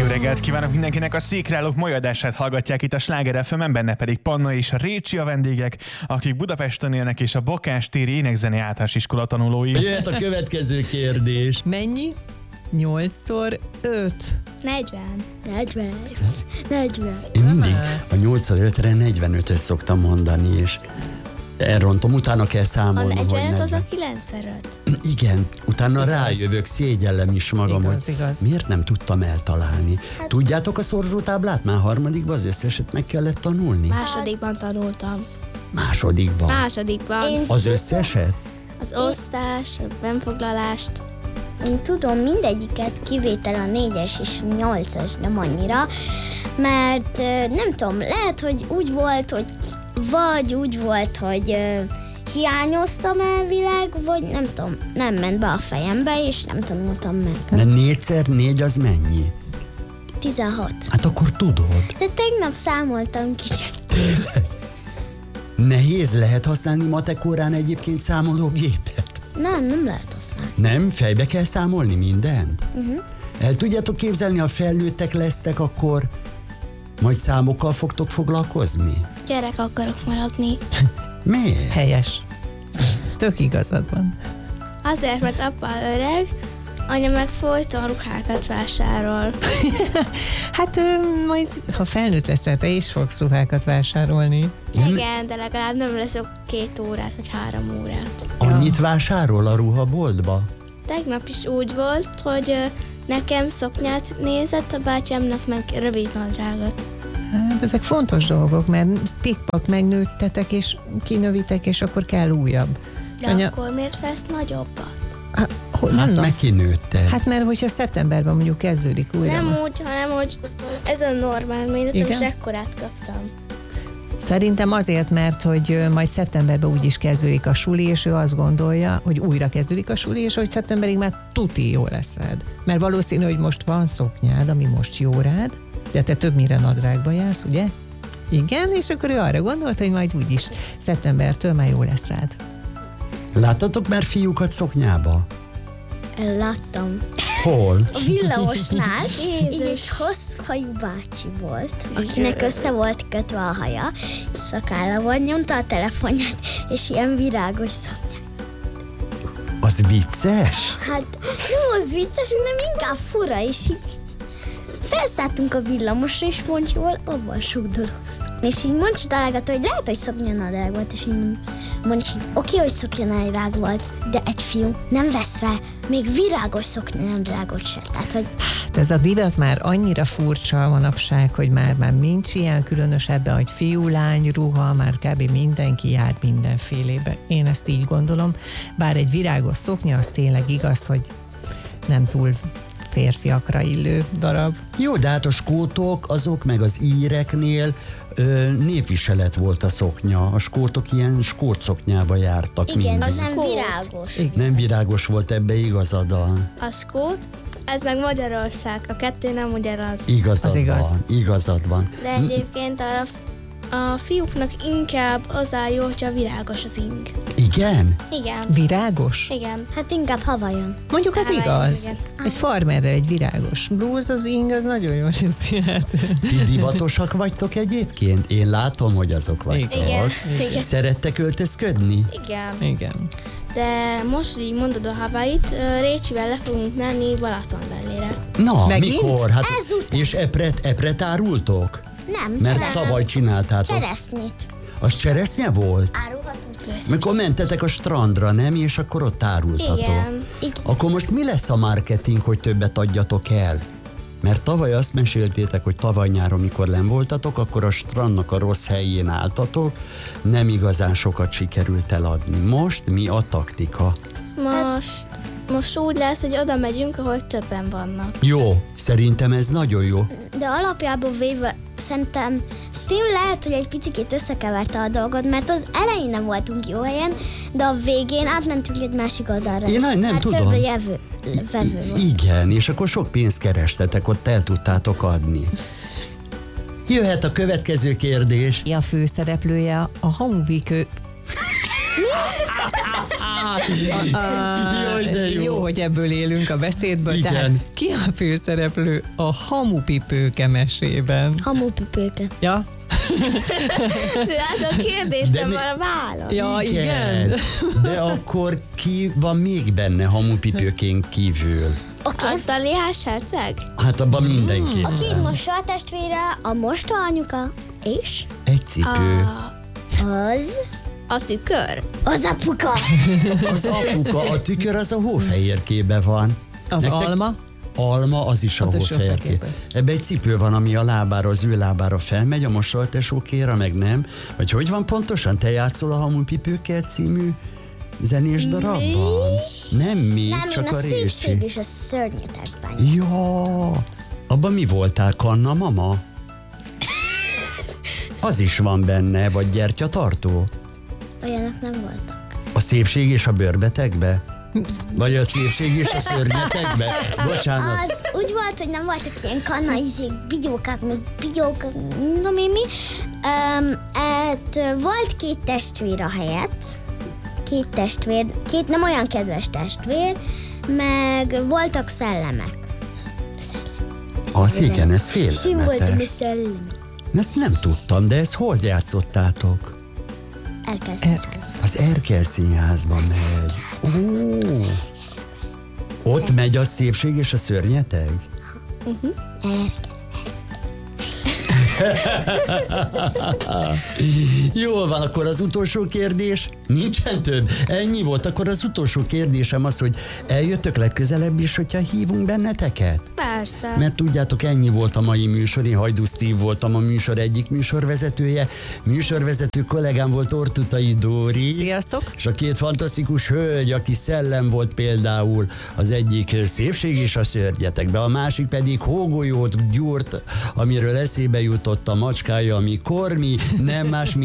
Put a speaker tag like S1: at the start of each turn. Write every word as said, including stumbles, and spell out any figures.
S1: Jó reggelt kívánok mindenkinek, a Székreállók mai adását hallgatják itt a Sláger ef emen, benne pedig Panna és Récsi a vendégek, akik Budapesten élnek, és a Bakástéri Énekzene Általános Iskola tanulói.
S2: Jöhet a következő kérdés.
S3: Mennyi? nyolcszor öt.
S4: negyven. negyven. negyven.
S2: Én mindig a nyolcszor ötre negyvenötöt szoktam mondani, és elrontom, utána kell
S4: A
S2: számolnom, hogy
S4: negyvenöt az a
S2: negyven.
S4: kilencszer öt.
S2: Igen, utána rájövök, szégyellem is magam,
S3: Igaz,
S2: hogy
S3: igaz.
S2: miért nem tudtam eltalálni.
S4: Hát-
S2: Tudjátok a szorzótáblát? Már harmadikban az összeset meg kellett tanulni?
S4: Másodikban tanultam.
S2: Másodikban.
S4: Másodikban.
S5: Én
S2: Az összeset?
S4: Az osztás, a benfoglalást.
S5: Én tudom mindegyiket, kivétel a négyes és nyolcas, nem annyira, mert ö, nem tudom, lehet, hogy úgy volt, hogy vagy úgy volt, hogy ö, hiányoztam elvileg, vagy nem tudom, nem ment be a fejembe, és nem tanultam meg.
S2: De négyszer négy az mennyi?
S5: tizenhat.
S2: Hát akkor tudod.
S5: De tegnap számoltam kicsit.
S2: Nehéz lehet használni matekórán egyébként számológépet?
S5: Nem, nem lehet használni.
S2: Nem? Fejbe kell számolni mindent?
S5: Uh-huh.
S2: El tudjátok képzelni, ha felnőttek lesztek, akkor majd számokkal fogtok foglalkozni?
S4: Gyerek akarok maradni.
S2: Miért?
S3: Helyes. Tök igazad van.
S4: Azért, mert apa öreg, anya meg folyton ruhákat vásárol.
S3: Hát ö, majd, ha felnőtt leszel, te is fogsz ruhákat vásárolni.
S4: Igen, de legalább nem leszok két órát, vagy három órát.
S2: Annyit vásárol a ruhaboltba?
S4: Tegnap is úgy volt, hogy ö, nekem szoknyát nézett, a bátyámnak meg rövid nadrágot.
S3: Hát ezek fontos dolgok, mert pikpak megnőttetek, és kinövitek, és akkor kell újabb. És
S4: De
S3: anya,
S4: akkor miért vesz nagyobbat?
S3: hát, hogy
S2: Hát
S3: nem
S2: meg
S3: nagy.
S2: kinőtted.
S3: Hát mert hogyha szeptemberben mondjuk kezdődik újra.
S4: Nem úgy, hanem hogy ez a normál méretem,
S3: Igen?
S4: és ekkorát kaptam.
S3: Szerintem azért, mert hogy ö, majd szeptemberben úgyis kezdődik a suli, és ő azt gondolja, hogy újra kezdődik a suli, és hogy szeptemberig már tuti jó lesz rád. Mert valószínű, hogy most van szoknyád, ami most jó rád, de te többnyire nadrágba jársz, ugye? Igen, és akkor ő arra gondolt, hogy majd úgyis szeptembertől már jó lesz rád.
S2: Láttatok már fiúkat szoknyába?
S5: Láttam.
S2: Hol?
S5: A villamosnál így egy hosszhajú bácsi volt, akinek össze volt kötve a haja, szakálla volt, nyomta a telefonját, és ilyen virágos szoknyát.
S2: Az vicces?
S5: Hát nem az vicces, hanem inkább fura, és így felszálltunk a villamosra, és Moncsival abban sugdoloztunk. És így Moncsi találgatta, hogy lehet, hogy szoknyanadrág volt, és így Moncsi, oké, hogy szoknyanadrág volt, de egy fiú nem vesz fel még virágos szoknyanadrágot se. Tehát, hogy
S3: Hát ez a divat már annyira furcsa manapság, hogy már, már nincs ilyen különösebben, hogy fiú-lány ruha, már kb. Mindenki jár mindenfélébe. Én ezt így gondolom, bár egy virágos szoknya, az tényleg igaz, hogy nem túl férfiakra illő darab.
S2: Jó, de hát a skótok, azok meg az íreknél ö, népviselet volt a szoknya. A skótok ilyen skót szoknyába jártak
S5: igen,
S2: mindig.
S5: az nem
S4: skót.
S5: virágos.
S2: Nem virágos volt, ebbe igazad a...
S4: A skót, ez meg Magyarország, a kettő nem ugyanaz.
S2: Igazad
S3: Az igaz.
S2: van, igazad van.
S4: De egyébként a, a fiúknak inkább az áll jó, hogyha virágos az ing.
S2: Igen?
S4: Igen.
S3: Virágos?
S4: Igen.
S5: Hát inkább havajon.
S3: Mondjuk az
S4: Á,
S3: igaz.
S4: igen.
S3: Egy farmerre egy virágos blúz, az ing, az nagyon jól néz hát.
S2: Ti divatosak vagytok egyébként? Én látom, hogy azok vagytok.
S4: Igen. Igen.
S2: Szerettek öltözködni?
S4: Igen.
S3: Igen.
S4: De most így mondod a Hawait, Récsivel le fogunk menni Balatonvellére.
S2: Na,
S3: Megint?
S2: mikor? Hát,
S5: Ezután.
S2: és epret, epret árultok?
S5: Nem,
S2: Mert
S5: cseresznye.
S2: tavaly csináltátok.
S5: Cseresznyét.
S2: Az cseresznye volt?
S5: Árulhatunk.
S2: Mikor mentetek a strandra, nem? És akkor ott árultatok.
S4: Igen.
S5: Igen.
S2: Akkor most mi lesz a marketing, hogy többet adjatok el? Mert tavaly azt meséltétek, hogy tavaly nyáron, mikor len voltatok, akkor a strandnak a rossz helyén álltatok, nem igazán sokat sikerült eladni. Most mi a taktika?
S4: Most, most úgy lesz, hogy oda megyünk, ahol többen vannak.
S2: Jó, szerintem ez nagyon jó.
S5: De alapjából véve szerintem Steam lehet, hogy egy picit összekeverte a dolgot, mert az elején nem voltunk jó helyen, de a végén átmentünk egy másik oldalra.
S2: Én
S5: is,
S2: nem- nem
S5: mert
S2: tudom.
S5: több a jövő, vevő volt.
S2: Igen, és akkor sok pénzt kerestetek, ott el tudtátok adni. Jöhet a következő kérdés.
S3: A főszereplője a Hamuvik
S2: Jaj, de jó.
S3: Jó, hogy ebből élünk a beszédből.
S2: Igen.
S3: Tehát ki a főszereplő a Hamupipőke mesében?
S5: Hamupipőke.
S3: Ja?
S4: Hát a kérdésben
S2: mi-
S4: van a válasz.
S3: Ja, igen.
S2: De akkor ki van még benne Hamupipőkén kívül?
S5: Oké.
S4: A Taliás herceg?
S2: Hát abban mindenki.
S5: A két mosoha testvére, a mostoha anyuka, és
S2: Egy cipő.
S5: az,
S4: A tükör?
S5: az apuka.
S2: Az apuka, a tükör az a hófehérkébe van.
S3: Az
S2: Nektek-
S3: alma?
S2: Alma, az is a
S3: Az is
S2: hófehérké.
S3: hófehérkébe.
S2: Ebbe egy cipő van, ami a lábára, az ő lábára felmegy, a mosoltesókéra meg nem. Vagy hogy van pontosan? Te játszol a Hamupipőke című zenés darabban? Nem mi,
S5: Nem,
S2: csak
S5: én
S2: a
S5: a
S2: Récsi.
S5: szépség és a szörnyetekben.
S2: Ja, abban mi voltál, Kanna mama? Az is van benne, vagy gyertyatartó?
S5: Olyanok nem voltak.
S2: A szépség és a bőrbetegbe? Vagy a szépség és a szörnyetekbe? Bocsánat.
S5: Az úgy volt, hogy nem voltak ilyen kannaizék, bigyókák, még bigyók, nem tudom én mi. Um, hát, volt két testvér a helyett. Két testvér, két nem olyan kedves testvér, meg voltak szellemek.
S2: Az igen, ez
S5: Sim voltam a
S2: félelmetes.
S5: szellem.
S2: Ezt nem tudtam, de ezt hol játszottátok?
S5: Elkezdhetsz.
S2: Az Erkel Színházban megy. Ó. Ott megy a szépség és a szörnyeteg? Jól van, akkor az utolsó kérdés. Nincsen több. Ennyi volt, akkor az utolsó kérdésem az, hogy eljöttök legközelebb is, hogyha hívunk benneteket?
S4: Persze.
S2: Mert tudjátok, ennyi volt a mai műsor, én Hajdú Steve voltam a műsor egyik műsorvezetője. Műsorvezető kollégám volt Ortutai Dóri.
S3: Sziasztok!
S2: És a két fantasztikus hölgy, aki szellem volt például, az egyik szépség és a szörnyetekbe, a másik pedig hógolyót gyúrt, amiről eszébe jutott a macskája, ami Kormi, nem más,